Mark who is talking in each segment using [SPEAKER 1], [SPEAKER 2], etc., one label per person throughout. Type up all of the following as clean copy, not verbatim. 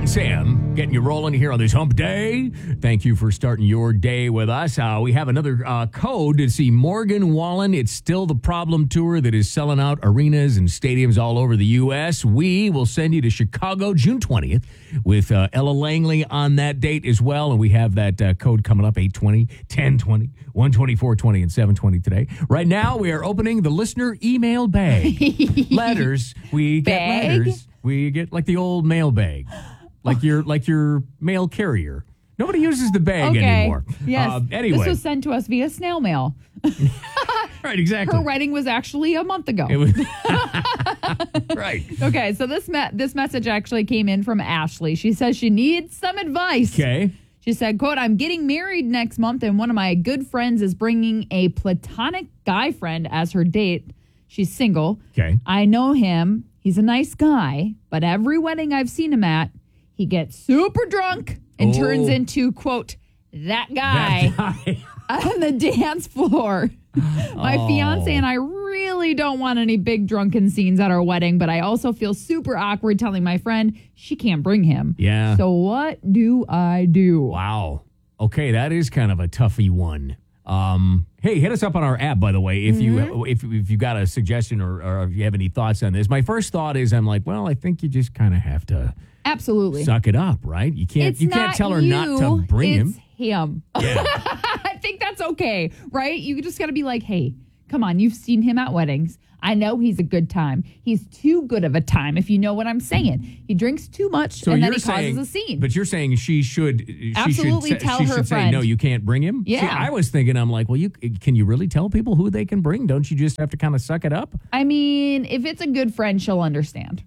[SPEAKER 1] and Sam getting you rolling here on this hump day. Thank you for starting your day with us. We have another code to see Morgan Wallen. It's still the problem tour that is selling out arenas and stadiums all over the U.S. We will send you to Chicago June 20th with Ella Langley on that date as well. And we have that code coming up 820, 1020, 120, 420, and 720 today. Right now, we are opening the listener email bag. Letters. We get letters. We get like the old mail bag, like your mail carrier. Nobody uses the bag anymore.
[SPEAKER 2] Yes.
[SPEAKER 1] Anyway.
[SPEAKER 2] This was sent to us via snail mail.
[SPEAKER 1] Right, exactly.
[SPEAKER 2] Her wedding was actually a month ago.
[SPEAKER 1] It was right.
[SPEAKER 2] Okay, so this message actually came in from Ashley. She says she needs some advice.
[SPEAKER 1] Okay.
[SPEAKER 2] She said, quote, I'm getting married next month and one of my good friends is bringing a platonic guy friend as her date. She's single.
[SPEAKER 1] Okay.
[SPEAKER 2] I know him. He's a nice guy, but every wedding I've seen him at, he gets super drunk and turns into, quote, that guy on the dance floor. My fiance and I really don't want any big drunken scenes at our wedding, but I also feel super awkward telling my friend she can't bring him.
[SPEAKER 1] Yeah.
[SPEAKER 2] So what do I do?
[SPEAKER 1] Wow. Okay, that is kind of a toughie one. Hey, hit us up on our app, by the way, if you got a suggestion or if you have any thoughts on this. My first thought is I'm like, well, I think you just kind of have to
[SPEAKER 2] absolutely
[SPEAKER 1] suck it up, right? You can't tell her not to bring him.
[SPEAKER 2] It's him.
[SPEAKER 1] Yeah.
[SPEAKER 2] I think that's okay, right? You just got to be like, hey, come on, you've seen him at weddings. I know he's a good time. He's too good of a time, if you know what I'm saying. He drinks too much, and then he causes a scene.
[SPEAKER 1] But you're saying she should
[SPEAKER 2] tell her friend.
[SPEAKER 1] Say, no, you can't bring him?
[SPEAKER 2] Yeah.
[SPEAKER 1] See, I was thinking, I'm like, well, can you really tell people who they can bring? Don't you just have to kind of suck it up?
[SPEAKER 2] I mean, if it's a good friend, she'll understand.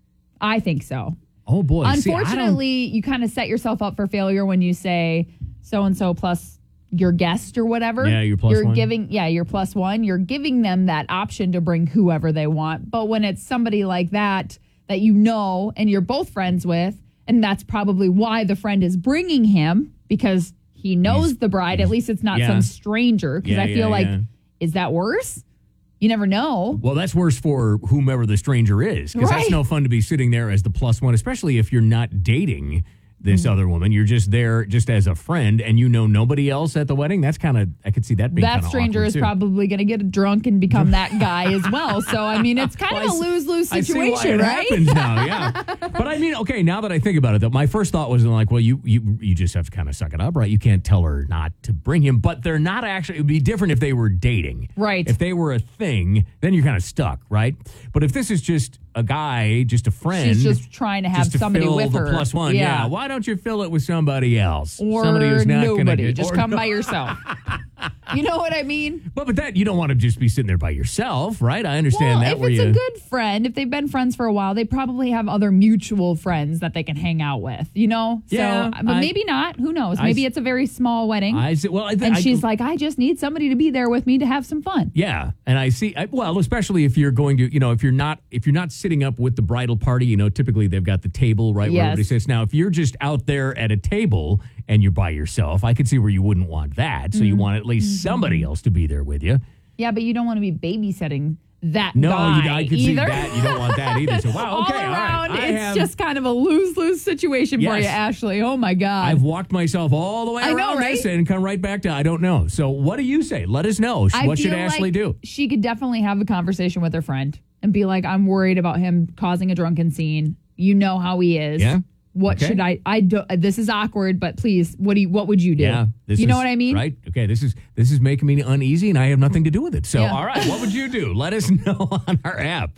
[SPEAKER 2] I think so.
[SPEAKER 1] Oh, boy.
[SPEAKER 2] Unfortunately, you kind of set yourself up for failure when you say so-and-so plus your guest or whatever.
[SPEAKER 1] Yeah, your plus one.
[SPEAKER 2] Your plus one. You're giving them that option to bring whoever they want. But when it's somebody like that you know and you're both friends with, and that's probably why the friend is bringing him, because he knows the bride. At least it's not some stranger. Because I feel like, is that worse? You never know.
[SPEAKER 1] Well, that's worse for whomever the stranger is. Because that's no fun to be sitting there as the plus one, especially if you're not dating this other woman. You're just there just as a friend and you know nobody else at the wedding. That's kind of, I could see that being kind of
[SPEAKER 2] that stranger is probably going to get drunk and become that guy as well. So, I mean, it's kind of a lose-lose situation,
[SPEAKER 1] I see why it happens now, yeah. But I mean, okay, now that I think about it, though, my first thought was like, well, you just have to kind of suck it up, right? You can't tell her not to bring him, but they're not actually, it would be different if they were dating.
[SPEAKER 2] Right.
[SPEAKER 1] If they were a thing, then you're kind of stuck, right? But if this is just a guy, just a friend.
[SPEAKER 2] She's just trying to have somebody with her.
[SPEAKER 1] The plus one, yeah. Why don't you fill it with somebody else?
[SPEAKER 2] Or
[SPEAKER 1] somebody who's not
[SPEAKER 2] nobody. Just come by yourself. You know what I mean?
[SPEAKER 1] But that, you don't want to just be sitting there by yourself, right? I understand that.
[SPEAKER 2] If it's a good friend, if they've been friends for a while, they probably have other mutual friends that they can hang out with, you know?
[SPEAKER 1] Yeah.
[SPEAKER 2] So, but maybe not. Who knows? Maybe it's a very small wedding. And she's like, I just need somebody to be there with me to have some fun.
[SPEAKER 1] Yeah. And I see, especially if you're going to, if you're not sitting up with the bridal party, typically they've got the table, right? Where everybody sits. Now, if you're just out there at a table and you're by yourself, I could see where you wouldn't want that. So you want at least somebody else to be there with you.
[SPEAKER 2] Yeah, but you don't want to be babysitting that
[SPEAKER 1] guy
[SPEAKER 2] I
[SPEAKER 1] could see that. You don't want that either. So,
[SPEAKER 2] wow, okay, all around, right. It's just kind of a lose-lose situation for you, Ashley. Oh, my God.
[SPEAKER 1] I've walked myself all the way around this and come right back to I don't know. So what do you say? Let us know. What should Ashley do? She
[SPEAKER 2] could definitely have a conversation with her friend and be like, I'm worried about him causing a drunken scene. You know how he is.
[SPEAKER 1] Yeah.
[SPEAKER 2] What should I do? This is awkward, but please, what would you do?
[SPEAKER 1] Yeah,
[SPEAKER 2] you know what I mean?
[SPEAKER 1] Right. Okay. This is making me uneasy and I have nothing to do with it. So, all right, what would you do? Let us know on our app.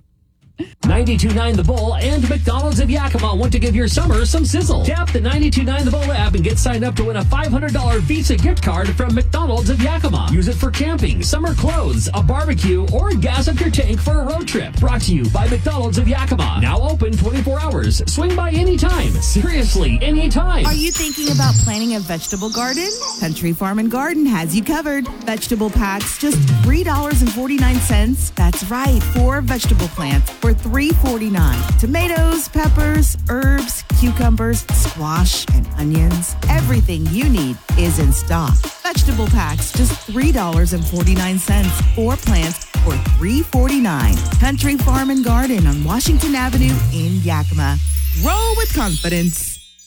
[SPEAKER 3] 92.9 The Bull and McDonald's of Yakima want to give your summer some sizzle. Tap the 92.9 The Bull app and get signed up to win a $500 Visa gift card from McDonald's of Yakima. Use it for camping, summer clothes, a barbecue, or gas up your tank for a road trip. Brought to you by McDonald's of Yakima. Now open 24 hours. Swing by anytime. Seriously, anytime.
[SPEAKER 4] Are you thinking about planting a vegetable garden? Country Farm and Garden has you covered. Vegetable packs, just $3.49. That's right, 4 vegetable plants for $3.49. Tomatoes, peppers, herbs, cucumbers, squash, and onions. Everything you need is in stock. Vegetable packs, just $3.49. 4 plants for $3.49. Country Farm and Garden on Washington Avenue in Yakima. Grow with confidence.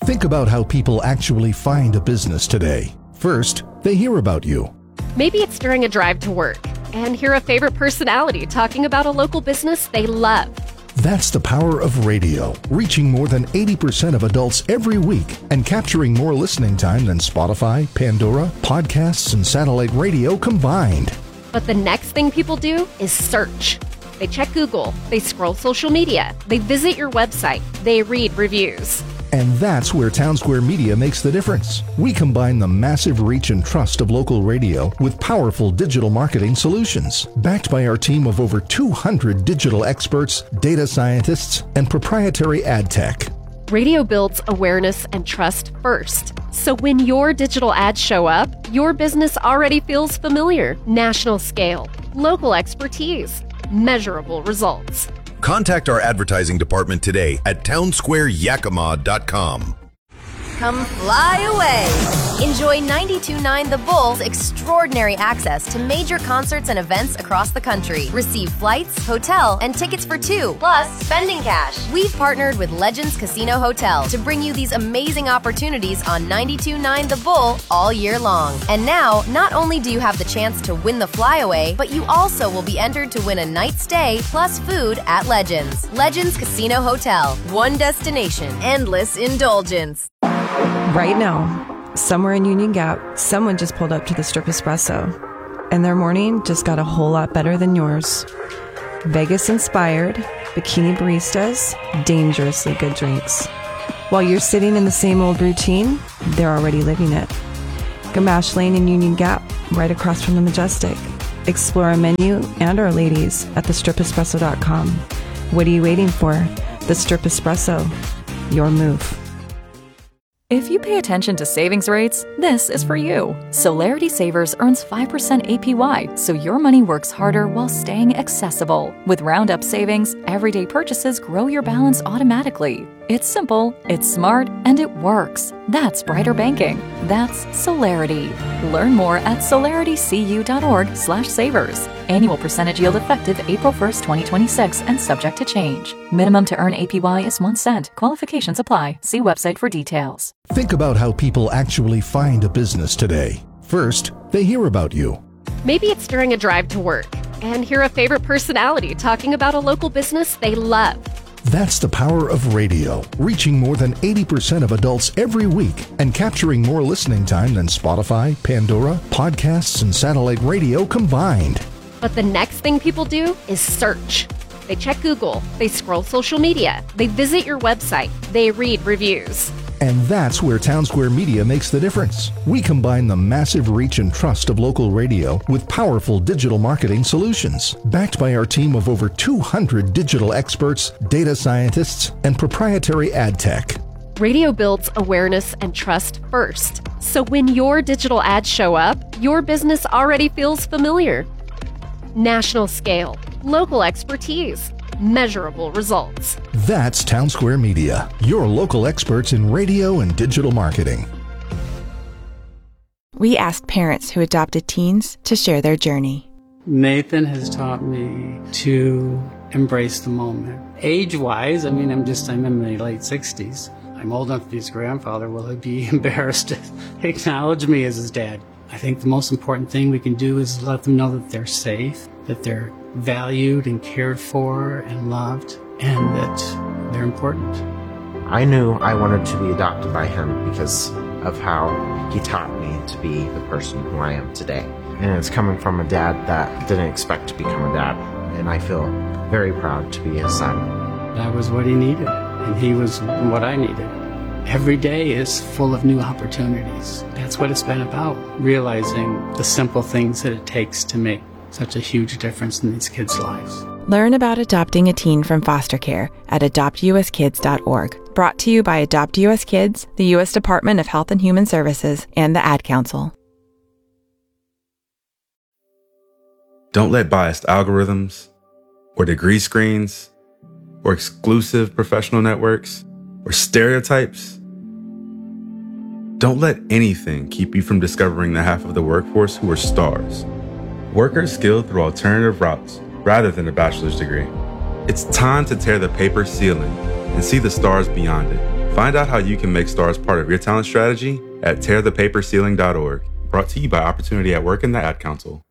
[SPEAKER 5] Think about how people actually find a business today. First, they hear about you.
[SPEAKER 6] Maybe it's during a drive to work and hear a favorite personality talking about a local business they love.
[SPEAKER 5] That's the power of radio, reaching more than 80% of adults every week and capturing more listening time than Spotify, Pandora, podcasts, and satellite radio combined.
[SPEAKER 6] But the next thing people do is search. They check Google, they scroll social media, they visit your website, they read reviews.
[SPEAKER 5] And that's where Townsquare Media makes the difference. We combine the massive reach and trust of local radio with powerful digital marketing solutions, backed by our team of over 200 digital experts, data scientists, and proprietary ad tech.
[SPEAKER 6] Radio builds awareness and trust first. So when your digital ads show up, your business already feels familiar. National scale, local expertise, measurable results.
[SPEAKER 7] Contact our advertising department today at townsquareyakima.com.
[SPEAKER 8] Come fly away. Enjoy 92.9 The Bull's extraordinary access to major concerts and events across the country. Receive flights, hotel, and tickets for two, plus spending cash. We've partnered with Legends Casino Hotel to bring you these amazing opportunities on 92.9 The Bull all year long. And now, not only do you have the chance to win the flyaway, but you also will be entered to win a night stay plus food at Legends. Legends Casino Hotel. One destination, endless indulgence.
[SPEAKER 9] Right now, somewhere in Union Gap, someone just pulled up to the Strip Espresso, and their morning just got a whole lot better than yours. Vegas-inspired, bikini baristas, dangerously good drinks. While you're sitting in the same old routine, they're already living it. Gamache Lane in Union Gap, right across from the Majestic. Explore our menu and our ladies at thestriprespresso.com. What are you waiting for? The Strip Espresso. Your move.
[SPEAKER 10] If you pay attention to savings rates, this is for you. Solarity Savers earns 5% APY, so your money works harder while staying accessible. With Roundup savings, everyday purchases grow your balance automatically. It's simple, it's smart, and it works. That's brighter banking. That's Solarity. Learn more at solaritycu.org/savers. Annual percentage yield effective April 1st, 2026 and subject to change. Minimum to earn APY is 1 cent. Qualifications apply. See website for details.
[SPEAKER 5] Think about how people actually find a business today. First, they hear about you.
[SPEAKER 6] Maybe it's during a drive to work and hear a favorite personality talking about a local business they love.
[SPEAKER 5] That's the power of radio, reaching more than 80% of adults every week and capturing more listening time than Spotify, Pandora, podcasts, and satellite radio combined.
[SPEAKER 6] But the next thing people do is search. They check Google, they scroll social media, they visit your website, they read reviews.
[SPEAKER 5] And that's where Townsquare Media makes the difference. We combine the massive reach and trust of local radio with powerful digital marketing solutions, backed by our team of over 200 digital experts, data scientists, and proprietary ad tech.
[SPEAKER 6] Radio builds awareness and trust first. So when your digital ads show up, your business already feels familiar. National scale, local expertise, measurable results.
[SPEAKER 5] That's Townsquare Media, your local experts in radio and digital marketing.
[SPEAKER 11] We asked parents who adopted teens to share their journey.
[SPEAKER 12] Nathan has taught me to embrace the moment. Age-wise, I'm in my late 60s. I'm old enough to be his grandfather. Will he be embarrassed to acknowledge me as his dad? I think the most important thing we can do is let them know that they're safe, that they're valued and cared for and loved, and that they're important.
[SPEAKER 13] I knew I wanted to be adopted by him because of how he taught me to be the person who I am today. And it's coming from a dad that didn't expect to become a dad, and I feel very proud to be his son.
[SPEAKER 12] That was what he needed, and he was what I needed. Every day is full of new opportunities. That's what it's been about, realizing the simple things that it takes to make such a huge difference in these kids' lives.
[SPEAKER 11] Learn about adopting a teen from foster care at adoptuskids.org. Brought to you by Adopt U.S. Kids, the U.S. Department of Health and Human Services, and the Ad Council.
[SPEAKER 14] Don't let biased algorithms, or degree screens, or exclusive professional networks, or stereotypes. Don't let anything keep you from discovering the half of the workforce who are stars. Workers skilled through alternative routes rather than a bachelor's degree. It's time to tear the paper ceiling and see the stars beyond it. Find out how you can make STARS part of your talent strategy at tearthepaperceiling.org. Brought to you by Opportunity at Work and the Ad Council.